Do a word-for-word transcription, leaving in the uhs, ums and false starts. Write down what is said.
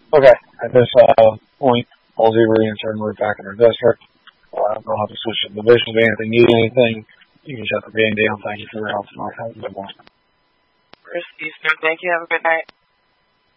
Okay. At this uh, point, all zero return right back in our district. Uh, we'll have to switch to divisions. If anything, need anything, you can shut the game down. Thank you for your help tonight. Have a good one. First Eastern, thank you. Have a good night.